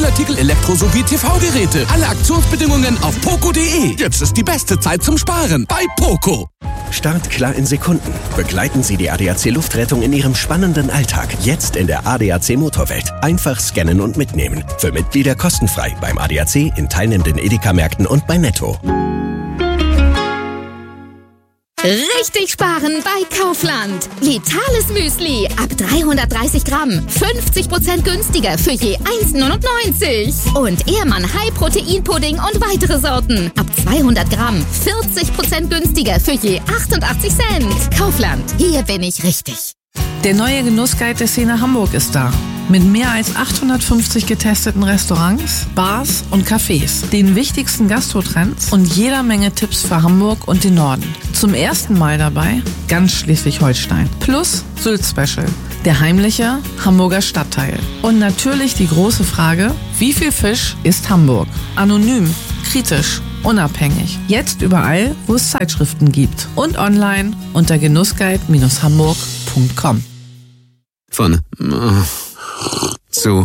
Spieleartikel, Elektro- sowie TV-Geräte. Alle Aktionsbedingungen auf poco.de. Jetzt ist die beste Zeit zum Sparen bei Poco. Start klar in Sekunden. Begleiten Sie die ADAC Luftrettung in Ihrem spannenden Alltag. Jetzt in der ADAC Motorwelt. Einfach scannen und mitnehmen. Für Mitglieder kostenfrei beim ADAC, in teilnehmenden Edeka-Märkten und bei Netto. Richtig sparen bei Kaufland. Vitales Müsli ab 330 Gramm. 50% günstiger für je 1,99. Und Ehrmann High-Protein-Pudding und weitere Sorten. Ab 200 Gramm. 40% günstiger für je 88 Cent. Kaufland. Hier bin ich richtig. Der neue Genussguide der Szene Hamburg ist da. Mit mehr als 850 getesteten Restaurants, Bars und Cafés, den wichtigsten Gastrotrends und jeder Menge Tipps für Hamburg und den Norden. Zum ersten Mal dabei ganz Schleswig-Holstein. Plus Sylt Special, der heimliche Hamburger Stadtteil. Und natürlich die große Frage, wie viel Fisch ist Hamburg? Anonym, kritisch, unabhängig. Jetzt überall, wo es Zeitschriften gibt. Und online unter genussguide-hamburg.com. Von zu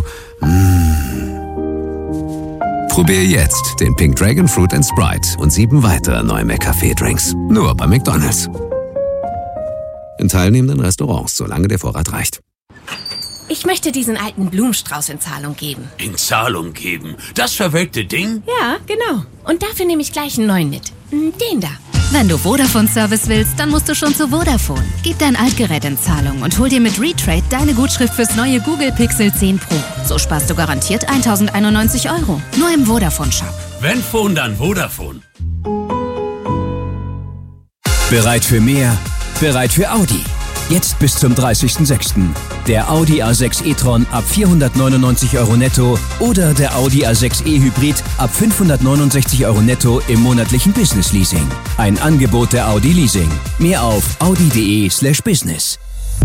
Probier jetzt den Pink Dragon Fruit & Sprite und 7 weitere neue McCafé-Drinks. Nur bei McDonald's. In teilnehmenden Restaurants, solange der Vorrat reicht. Ich möchte diesen alten Blumenstrauß in Zahlung geben. In Zahlung geben? Das verwelkte Ding? Ja, genau. Und dafür nehme ich gleich einen neuen mit. Den da. Wenn du Vodafone-Service willst, dann musst du schon zu Vodafone. Gib dein Altgerät in Zahlung und hol dir mit Retrade deine Gutschrift fürs neue Google Pixel 10 Pro. So sparst du garantiert 1.091 €. Nur im Vodafone-Shop. Wenn Phone, dann Vodafone. Bereit für mehr? Bereit für Audi. Jetzt bis zum 30.06. Der Audi A6 e-tron ab 499 € netto oder der Audi A6 e-Hybrid ab 569 € netto im monatlichen Business-Leasing. Ein Angebot der Audi Leasing. Mehr auf audi.de/business.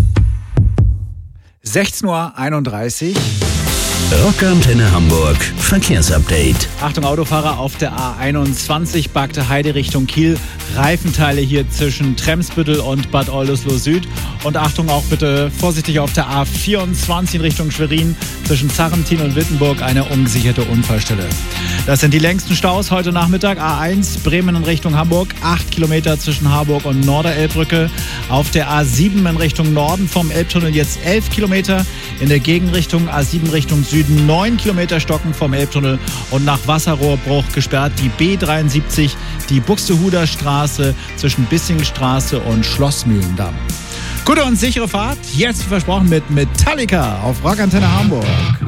16:31 Uhr. Rockantenne Hamburg Verkehrsupdate. Achtung Autofahrer, auf der A21 Bagde Heide Richtung Kiel. Reifenteile hier zwischen Tremsbüttel und Bad Oldesloe Süd. Und Achtung auch bitte vorsichtig auf der A24 in Richtung Schwerin zwischen Zarrentin und Wittenburg eine ungesicherte Unfallstelle. Das sind die längsten Staus heute Nachmittag. A1 Bremen in Richtung Hamburg, 8 Kilometer zwischen Harburg und Norderelbbrücke. Auf der A7 in Richtung Norden vom Elbtunnel jetzt 11 Kilometer. In der Gegenrichtung A7 Richtung Süden 9 Kilometer Stocken vom Elbtunnel und nach Wasserrohrbruch gesperrt die B73, die Buxtehuder Straße zwischen Bissingstraße und Schlossmühlendamm. Gute und sichere Fahrt, jetzt versprochen mit Metallica auf Rockantenne Hamburg.